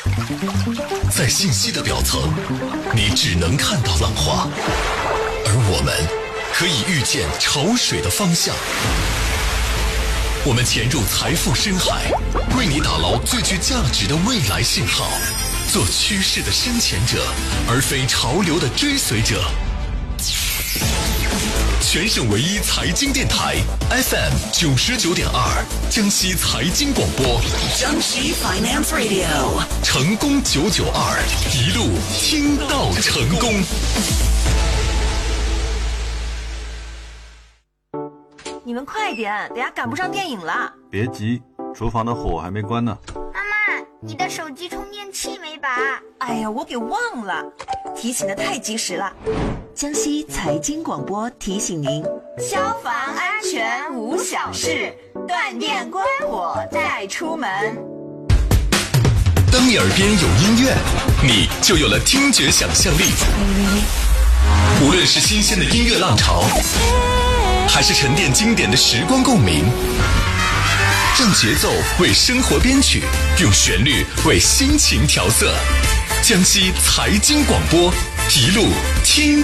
在信息的表层，你只能看到浪花，而我们可以预见潮水的方向。我们潜入财富深海，为你打捞最具价值的未来信号，做趋势的深潜者，而非潮流的追随者。全省唯一财经电台 FM99.2，江西财经广播， 江西 Finance Radio， 成功992，一路听到成功。 你们快点，等下赶不上电影了。 别急，厨房的火还没关呢。 妈妈，你的手机充电器没拔？ 哎呀，我给忘了，提醒的太及时了。江西财经广播提醒您：消防安全无小事，断电关火再出门。 当你耳边有音乐，你就有了听觉想象力。无论是新鲜的音乐浪潮，还是沉淀经典的时光共鸣，让节奏为生活编曲，用旋律为心情调色。江西财经广播，一路听